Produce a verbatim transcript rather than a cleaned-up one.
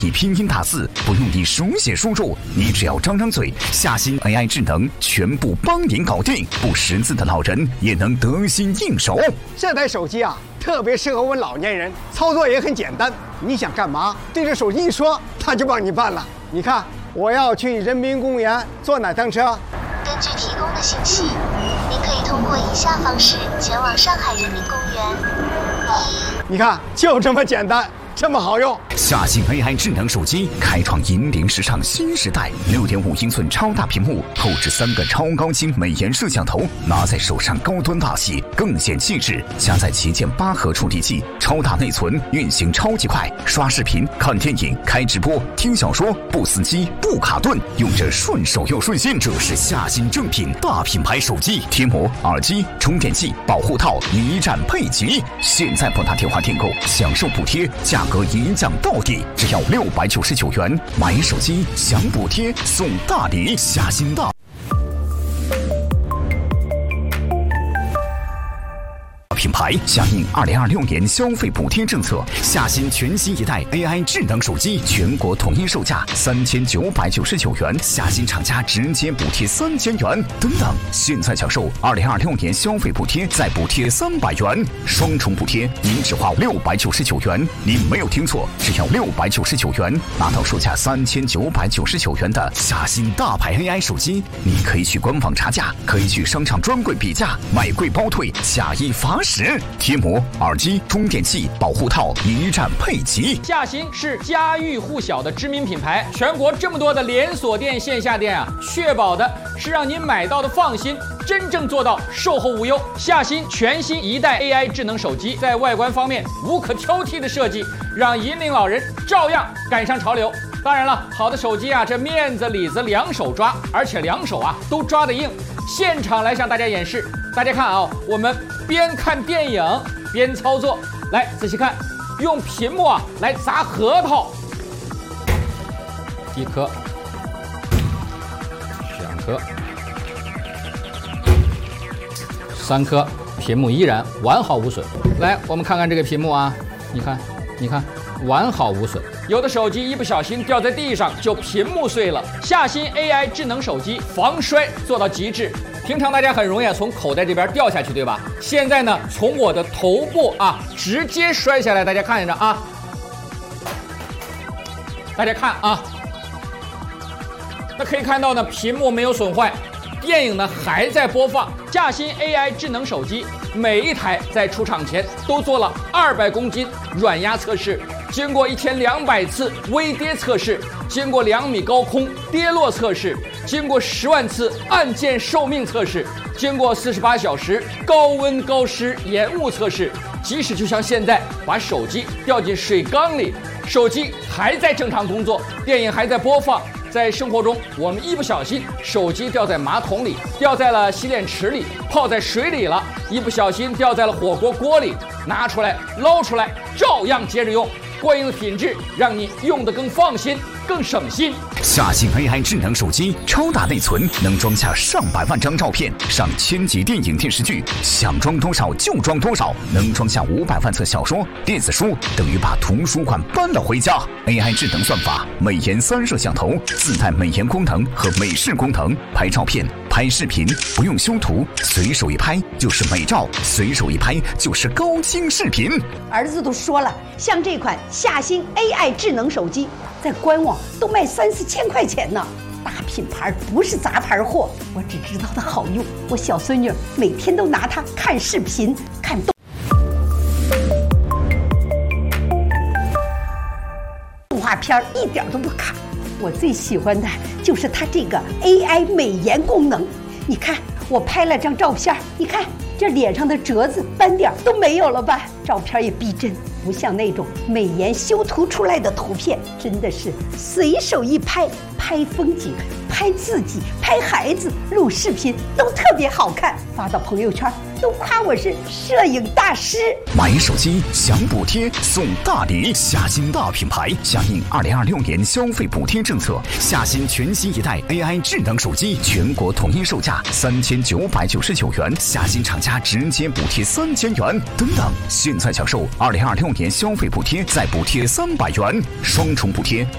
以拼音打字，不用你手写输入，你只要张张嘴，夏新 A I 智能全部帮您搞定，不识字的老人也能得心应手。 这台手机啊，特别适合我们老年人，操作也很简单。你想干嘛，对着手机一说，它就帮你办了。你看，我要去人民公园坐哪趟车？ 根据提供的信息，您可以通过以下方式前往上海人民公园。一， 你看，就这么简单。这么好用， 夏新 A I 智能手机开创银联时尚新时代， 六点五英寸超大屏幕，后置三个超高清美颜摄像头，拿在手上高端大气，更显气质。加载旗舰八核处理器，超大内存，运行超级快，刷视频、看电影、开直播、听小说，不死机、不卡顿，用着顺手又顺心。这是夏新正品大品牌手机，贴膜、耳机、充电器、保护套一站配齐。现在拨打电话订购，享受补贴，价格一降到底，只要六百九十九元。买手机享补贴送大礼，夏新大品牌响应二零二六年消费补贴政策，夏新全新一代 A I 智能手机全国统一售价三千九百九十九元，夏新厂家直接补贴三千元。等等，现在享受二零二六年消费补贴再补贴三百元，双重补贴，您只花六百九十九元。您没有听错，只要六百九十九元，拿到售价三千九百九十九元的夏新大牌 A I 手机。你可以去官网查价，可以去商场专柜比价，买贵包退，假一罚十。贴膜、耳机、充电器、保护套一站配齐。 夏新是家喻户晓的知名品牌，全国这么多的连锁店、线下店啊，确保的是让您买到的放心，真正做到售后无忧。夏新全新一代 A I 智能手机，在外观方面无可挑剔的设计，让银龄老人照样赶上潮流。当然了，好的手机啊，这面子里子两手抓，而且两手啊都抓得硬。现场来向大家演示，大家看啊，我们边看电影边操作，来仔细看，用屏幕啊来砸核桃，一颗，两颗，三颗，屏幕依然完好无损。来，我们看看这个屏幕啊，你看，你看，完好无损。有的手机一不小心掉在地上就屏幕碎了，夏新 A I 智能手机防摔做到极致。平常大家很容易从口袋这边掉下去，对吧？现在呢，从我的头部啊直接摔下来，大家看着啊，大家看啊，那可以看到呢，屏幕没有损坏，电影呢还在播放。夏新 A I 智能手机每一台在出厂前都做了二百公斤软压测试，经过一千两百次微跌测试，经过两米高空跌落测试，经过十万次按键寿命测试，经过四十八小时高温高湿延误测试，即使就像现在把手机掉进水缸里，手机还在正常工作，电影还在播放。在生活中，我们一不小心手机掉在马桶里，掉在了洗脸池里，泡在水里了，一不小心掉在了火锅锅里，拿出来捞出来照样接着用，过硬的品质让你用得更放心更省心。 夏新 A I 智能手机超大内存，能装下上百万张照片，上千集电影电视剧，想装多少就装多少，能装下五百万册小说电子书，等于把图书馆搬了回家。 A I 智能算法，美颜三摄像头，自带美颜功能和美视功能，拍照片拍视频不用修图，随手一拍就是美照，随手一拍就是高清视频。 儿子都说了，像这款夏新 A I 智能手机，在官网都卖三四千块钱呢。大品牌不是杂牌货，我只知道它好用。我小孙女每天都拿它看视频、看动动画片，一点都不卡。我最喜欢的就是它这个 A I 美颜功能。你看，我拍了张照片，你看这脸上的褶子、斑点都没有了吧？照片也逼真，不像那种美颜修图出来的图片，真的是随手一拍，拍风景、拍自己、拍孩子、录视频都特别好看，发到朋友圈都夸我是摄影大师。 买手机享补贴送大礼，夏新大品牌响应二零二六年消费补贴政策，夏新全新一代 A I 智能手机全国统一售价三千九百九十九元，夏新厂家直接补贴三千元。等等，现在享受二零二六年消费补贴再补贴三百元，双重补贴。